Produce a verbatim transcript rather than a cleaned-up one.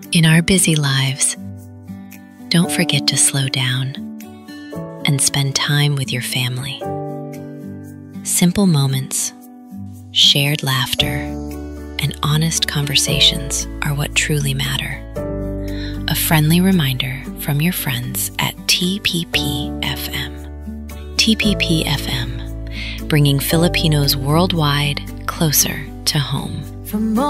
In our busy lives, don't forget to slow down and spend time with your family. Simple moments, shared laughter, and honest conversations are what truly matter. A friendly reminder from your friends at T P P F M. T P P F M, bringing Filipinos worldwide closer to home. For more